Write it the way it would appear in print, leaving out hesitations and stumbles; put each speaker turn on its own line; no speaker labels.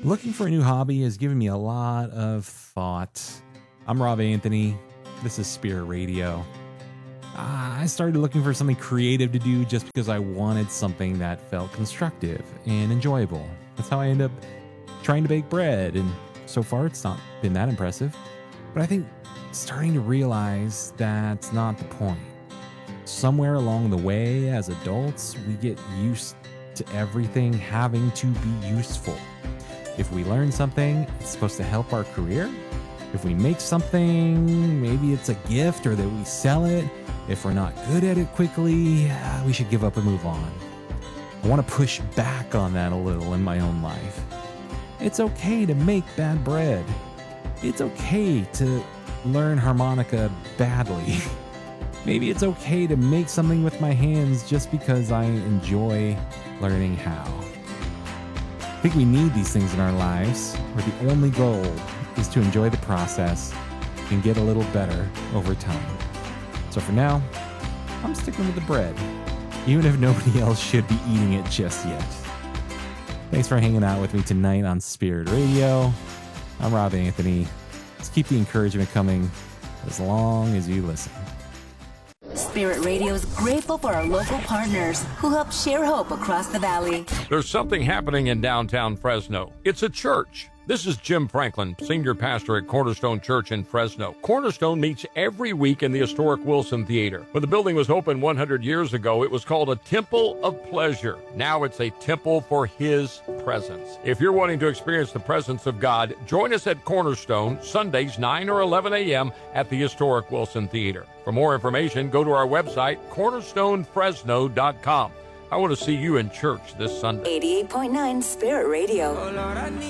Looking for a new hobby has given me a lot of thought. I'm Rob Anthony. This is Spirit Radio. I started looking for something creative to do just because I wanted something that felt constructive and enjoyable. That's how I ended up trying to bake bread, and so far it's not been that impressive. But I think starting to realize that's not the point. Somewhere along the way, as adults, we get used to everything having to be useful. If we learn something, it's supposed to help our career. If we make something, maybe it's a gift or that we sell it. If we're not good at it quickly, we should give up and move on. I want to push back on that a little in my own life. It's okay to make bad bread. It's okay to learn harmonica badly. Maybe it's okay to make something with my hands just because I enjoy learning how. I think we need these things in our lives, where the only goal is to enjoy the process and get a little better over time. So for now, I'm sticking with the bread, even if nobody else should be eating it just yet. Thanks for hanging out with me tonight on Spirit Radio. I'm Rob Anthony. Let's keep the encouragement coming as long as you listen.
Spirit Radio is grateful for our local partners who help share hope across the valley.
There's something happening in downtown Fresno. It's a church. This is Jim Franklin, senior pastor at Cornerstone Church in Fresno. Cornerstone meets every week in the historic Wilson Theater. When the building was opened 100 years ago, it was called a Temple of Pleasure. Now it's a temple for His presence. If you're wanting to experience the presence of God, join us at Cornerstone, Sundays 9 or 11 a.m. at the historic Wilson Theater. For more information, go to our website, cornerstonefresno.com. I want to see you in church this Sunday.
88.9 Spirit Radio.